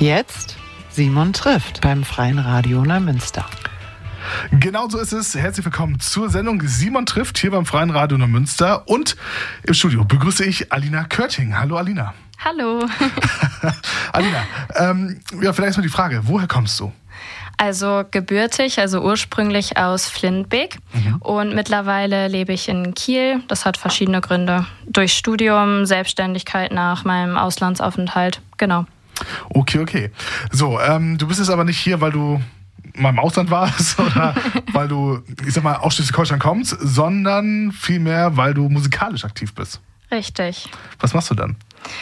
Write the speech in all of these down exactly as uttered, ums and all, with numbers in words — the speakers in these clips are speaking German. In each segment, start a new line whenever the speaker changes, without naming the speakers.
Jetzt Simon trifft beim Freien Radio Neumünster.
Genau so ist es. Herzlich willkommen zur Sendung Simon trifft hier beim Freien Radio Neumünster. Und im Studio begrüße ich Alina Körting. Hallo Alina.
Hallo.
Alina, ähm, ja, vielleicht erstmal die Frage, woher kommst du?
Also gebürtig, also ursprünglich aus Flintbeek mhm. und mittlerweile lebe ich in Kiel. Das hat verschiedene Gründe. Durch Studium, Selbstständigkeit nach meinem Auslandsaufenthalt, genau.
Okay, okay. So, ähm, du bist jetzt aber nicht hier, weil du mal im Ausland warst oder weil du, ich sag mal, aus Schleswig-Holstein kommst, sondern vielmehr, weil du musikalisch aktiv bist.
Richtig.
Was machst du dann?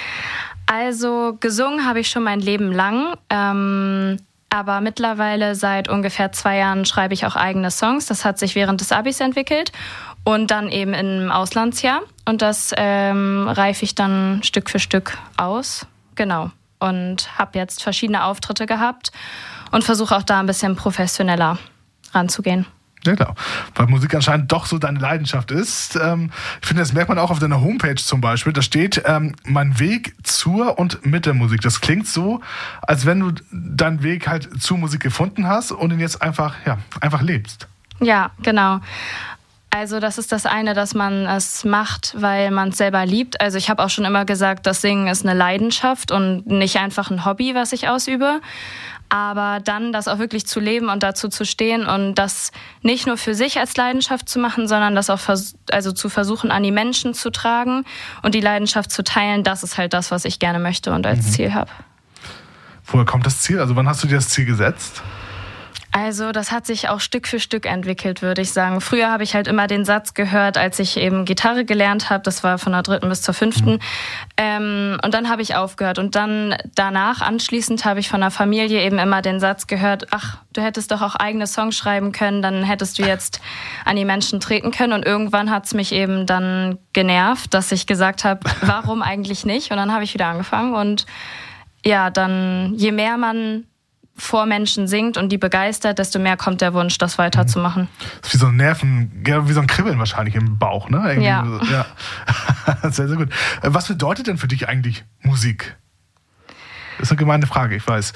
Also gesungen habe ich schon mein Leben lang, ähm, aber mittlerweile seit ungefähr zwei Jahren schreibe ich auch eigene Songs. Das hat sich während des Abis entwickelt und dann eben im Auslandsjahr. Und das ähm, reife ich dann Stück für Stück aus. Genau. Und habe jetzt verschiedene Auftritte gehabt und versuche auch da ein bisschen professioneller ranzugehen.
Ja klar, weil Musik anscheinend doch so deine Leidenschaft ist. Ähm, ich finde, das merkt man auch auf deiner Homepage zum Beispiel. Da steht, ähm, mein Weg zur und mit der Musik. Das klingt so, als wenn du deinen Weg halt zur Musik gefunden hast und ihn jetzt einfach, ja, einfach lebst.
Ja, genau. Also das ist das eine, dass man es macht, weil man es selber liebt. Also ich habe auch schon immer gesagt, das Singen ist eine Leidenschaft und nicht einfach ein Hobby, was ich ausübe. Aber dann das auch wirklich zu leben und dazu zu stehen und das nicht nur für sich als Leidenschaft zu machen, sondern das auch vers- also zu versuchen, an die Menschen zu tragen und die Leidenschaft zu teilen, das ist halt das, was ich gerne möchte und als mhm. Ziel habe.
Woher kommt das Ziel? Also wann hast du dir das Ziel gesetzt?
Also das hat sich auch Stück für Stück entwickelt, würde ich sagen. Früher habe ich halt immer den Satz gehört, als ich eben Gitarre gelernt habe, das war von der dritten bis zur fünften. Mhm. Ähm, und dann habe ich aufgehört. Und dann danach, anschließend, habe ich von der Familie eben immer den Satz gehört, ach, du hättest doch auch eigene Songs schreiben können, dann hättest du jetzt an die Menschen treten können. Und irgendwann hat es mich eben dann genervt, dass ich gesagt habe, warum eigentlich nicht? Und dann habe ich wieder angefangen. Und ja, dann je mehr man vor Menschen singt und die begeistert, desto mehr kommt der Wunsch, das weiterzumachen.
Das ist wie so ein Nerven, wie so ein Kribbeln wahrscheinlich im Bauch, ne? Irgendwie
ja.
So, ja. Sehr, sehr gut. Was bedeutet denn für dich eigentlich Musik? Das ist eine gemeine Frage, ich weiß.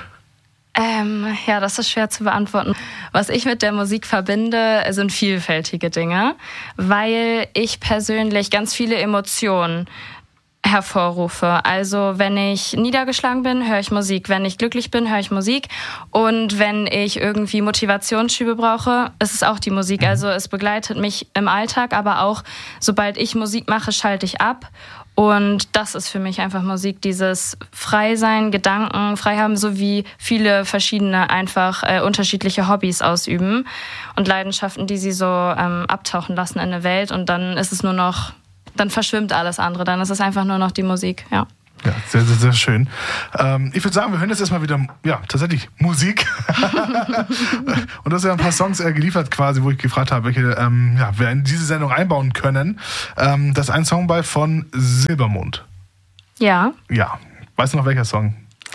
Ähm, ja, das ist schwer zu beantworten. Was ich mit der Musik verbinde, sind vielfältige Dinge, weil ich persönlich ganz viele Emotionen hervorrufe. Also wenn ich niedergeschlagen bin, höre ich Musik. Wenn ich glücklich bin, höre ich Musik. Und wenn ich irgendwie Motivationsschübe brauche, ist es auch die Musik. Also es begleitet mich im Alltag, aber auch sobald ich Musik mache, schalte ich ab. Und das ist für mich einfach Musik, dieses Freisein, Gedanken frei haben, sowie viele verschiedene einfach äh, unterschiedliche Hobbys ausüben und Leidenschaften, die sie so ähm, abtauchen lassen in der Welt. Und dann ist es nur noch dann verschwimmt alles andere. Dann ist es einfach nur noch die Musik, ja.
Ja, sehr, sehr, sehr schön. Ähm, ich würde sagen, wir hören jetzt erstmal wieder, ja, tatsächlich Musik. Und du hast ja ein paar Songs äh, geliefert quasi, wo ich gefragt habe, welche ähm, ja, wir in diese Sendung einbauen können. Ähm, das ist ein Song bei von Silbermond.
Ja.
Ja. Weißt du noch, welcher Song?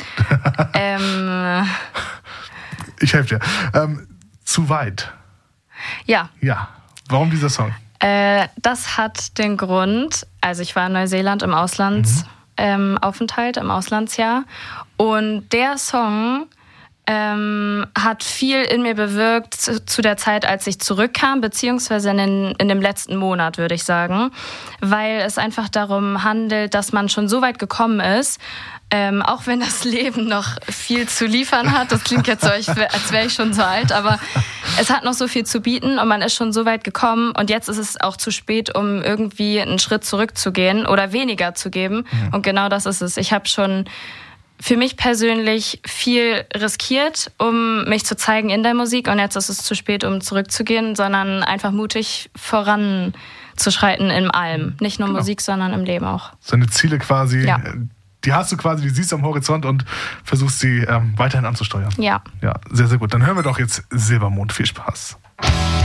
ähm.
Ich helfe dir. Ähm, zu weit.
Ja.
Ja. Warum dieser Song?
Das hat den Grund, also ich war in Neuseeland im Auslandsaufenthalt, mhm. ähm, im Auslandsjahr. Und der Song ähm, hat viel in mir bewirkt zu, zu der Zeit, als ich zurückkam, beziehungsweise in, den, in dem letzten Monat, würde ich sagen. Weil es einfach darum handelt, dass man schon so weit gekommen ist, Ähm, auch wenn das Leben noch viel zu liefern hat. Das klingt jetzt so, als wäre ich schon so alt, aber es hat noch so viel zu bieten und man ist schon so weit gekommen und jetzt ist es auch zu spät, um irgendwie einen Schritt zurückzugehen oder weniger zu geben. Mhm. Und genau das ist es. Ich habe schon für mich persönlich viel riskiert, um mich zu zeigen in der Musik und jetzt ist es zu spät, um zurückzugehen, sondern einfach mutig voranzuschreiten in allem. Nicht nur genau. Musik, sondern im Leben auch.
Seine Ziele quasi...
Ja.
Die hast du quasi, die siehst du am Horizont und versuchst sie ähm, weiterhin anzusteuern.
Ja.
Ja, sehr, sehr gut. Dann hören wir doch jetzt Silbermond. Viel Spaß.